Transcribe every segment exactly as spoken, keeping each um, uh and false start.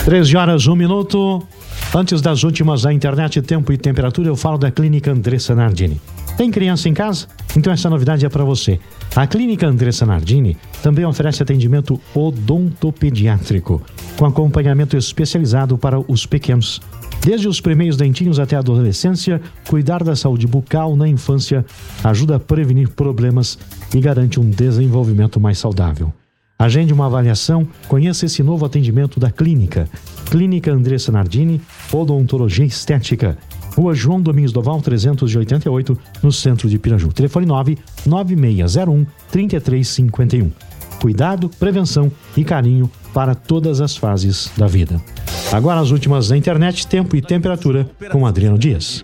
treze horas, um minuto. Antes das últimas da internet, tempo e temperatura, eu falo da Clínica Andressa Nardini. Tem criança em casa? Então essa novidade é para você. A Clínica Andressa Nardini também oferece atendimento odontopediátrico, com acompanhamento especializado para os pequenos. Desde os primeiros dentinhos até a adolescência, cuidar da saúde bucal na infância ajuda a prevenir problemas e garante um desenvolvimento mais saudável. Agende uma avaliação, conheça esse novo atendimento da clínica. Clínica Andressa Nardini, Odontologia Estética. Rua João Domingos Doval, trezentos e oitenta e oito, no centro de Piraju. Telefone nove nove seis zero um, três três cinco um. Cuidado, prevenção e carinho para todas as fases da vida. Agora as últimas da internet, tempo e temperatura, com Adriano Dias.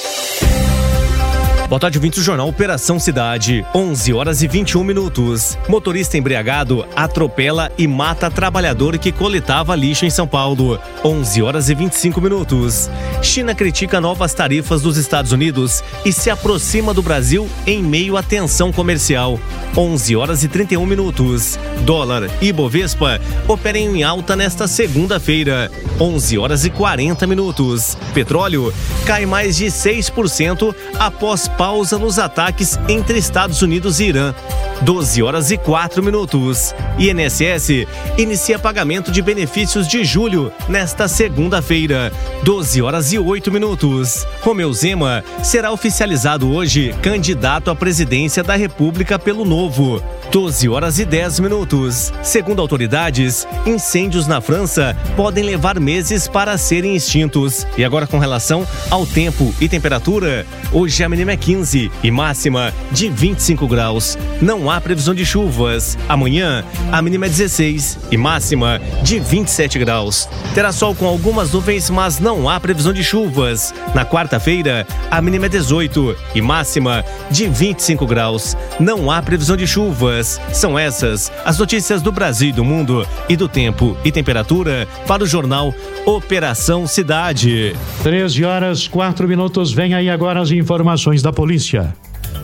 Boa tarde, ouvintes do Jornal Operação Cidade, onze horas e vinte e um minutos. Motorista embriagado atropela e mata trabalhador que coletava lixo em São Paulo, onze horas e vinte e cinco minutos. China critica novas tarifas dos Estados Unidos e se aproxima do Brasil em meio à tensão comercial, onze horas e trinta e um minutos. Dólar e Ibovespa operam em alta nesta segunda-feira, onze horas e quarenta minutos. Petróleo cai mais de seis por cento após pausa nos ataques entre Estados Unidos e Irã, doze horas e quatro minutos. I N S S inicia pagamento de benefícios de julho nesta segunda-feira, doze horas e oito minutos. Romeu Zema será oficializado hoje candidato à presidência da República pelo Novo, doze horas e dez minutos. Segundo autoridades, incêndios na França podem levar meses para serem extintos. E agora, com relação ao tempo e temperatura, hoje a mínima é quinze e máxima de vinte e cinco graus. Não há previsão de chuvas. Amanhã, a mínima é dezesseis e máxima de vinte e sete graus. Terá sol com algumas nuvens, mas não há previsão de chuvas. Na quarta-feira, a mínima é dezoito e máxima de vinte e cinco graus. Não há previsão de chuvas. São essas as notícias do Brasil e do mundo e do tempo e temperatura para o Jornal Operação Cidade. treze horas, quatro minutos. Vem aí agora as informações da polícia.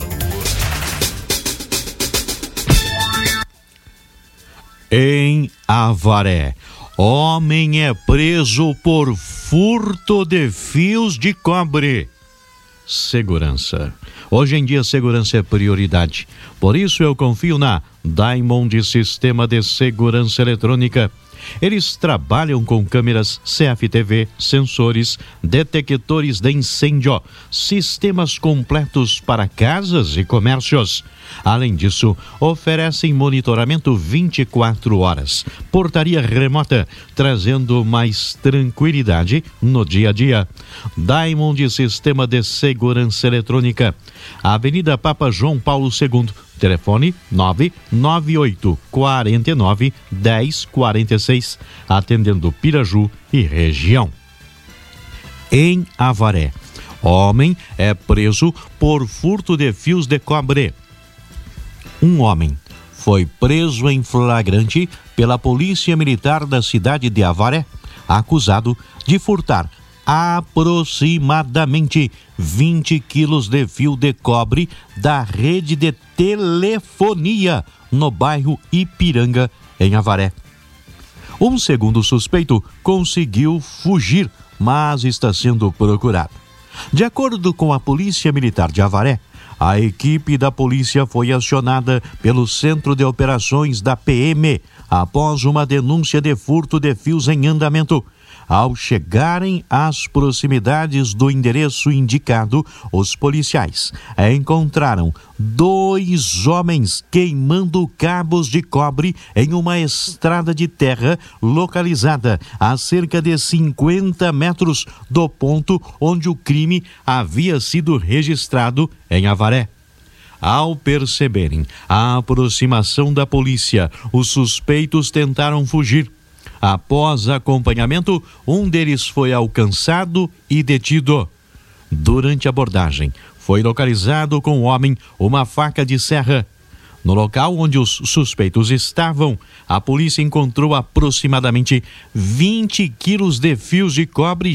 Em Avaré, homem é preso por furto de fios de cobre. Segurança. Hoje em dia, segurança é prioridade. Por isso, eu confio na Diamond Sistema de Segurança Eletrônica. Eles trabalham com câmeras C F T V, sensores, detectores de incêndio, sistemas completos para casas e comércios. Além disso, oferecem monitoramento vinte e quatro horas, portaria remota, trazendo mais tranquilidade no dia a dia. Diamond Sistema de Segurança Eletrônica, Avenida Papa João Paulo segundo, telefone nove nove oito quatro nove um zero quatro seis, atendendo Piraju e região. Em Avaré, homem é preso por furto de fios de cobre. Um homem foi preso em flagrante pela Polícia Militar da cidade de Avaré, acusado de furtar aproximadamente vinte quilos de fio de cobre da rede de telefonia no bairro Ipiranga, em Avaré. Um segundo suspeito conseguiu fugir, mas está sendo procurado. De acordo com a Polícia Militar de Avaré, a equipe da polícia foi acionada pelo Centro de Operações da P M após uma denúncia de furto de fios em andamento. Ao chegarem às proximidades do endereço indicado, os policiais encontraram dois homens queimando cabos de cobre em uma estrada de terra localizada a cerca de cinquenta metros do ponto onde o crime havia sido registrado em Avaré. Ao perceberem a aproximação da polícia, os suspeitos tentaram fugir. Após acompanhamento, um deles foi alcançado e detido. Durante a abordagem, foi localizado com o homem uma faca de serra. No local onde os suspeitos estavam, a polícia encontrou aproximadamente vinte quilos de fios de cobre